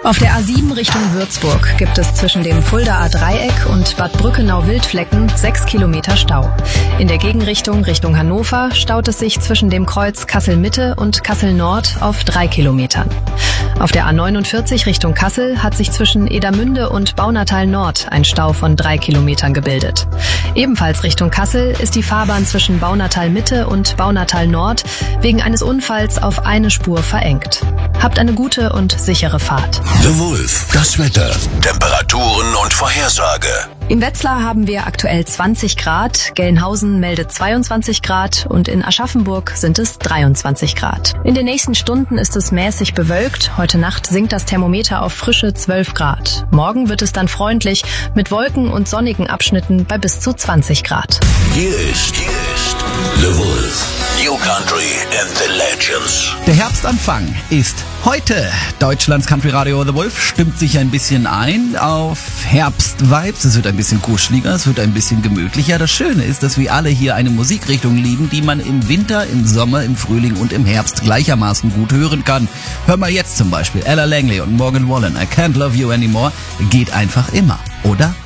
Auf der A7 Richtung Würzburg gibt es zwischen dem Fuldaer Dreieck und Bad Brückenau-Wildflecken 6 Kilometer Stau. In der Gegenrichtung Richtung Hannover staut es sich zwischen dem Kreuz Kassel-Mitte und Kassel-Nord auf 3 Kilometern. Auf der A49 Richtung Kassel hat sich zwischen Edermünde und Baunatal Nord ein Stau von 3 Kilometern gebildet. Ebenfalls Richtung Kassel ist die Fahrbahn zwischen Baunatal Mitte und Baunatal Nord wegen eines Unfalls auf eine Spur verengt. Habt eine gute und sichere Fahrt. The Wolf, das Wetter, Temperaturen und Vorhersage. In Wetzlar haben wir aktuell 20 Grad, Gelnhausen meldet 22 Grad und in Aschaffenburg sind es 23 Grad. In den nächsten Stunden ist es mäßig bewölkt. Heute Nacht sinkt das Thermometer auf frische 12 Grad. Morgen wird es dann freundlich mit Wolken und sonnigen Abschnitten bei bis zu 20 Grad. Hier ist The Wolf. New Country and the Legends. Der Herbstanfang ist heute. Deutschlands Country Radio The Wolf stimmt sich ein bisschen ein auf Herbstvibes. Es wird ein bisschen kuscheliger, es wird ein bisschen gemütlicher. Das Schöne ist, dass wir alle hier eine Musikrichtung lieben, die man im Winter, im Sommer, im Frühling und im Herbst gleichermaßen gut hören kann. Hör mal jetzt zum Beispiel Ella Langley und Morgan Wallen. I Can't Love You Anymore geht einfach immer, oder?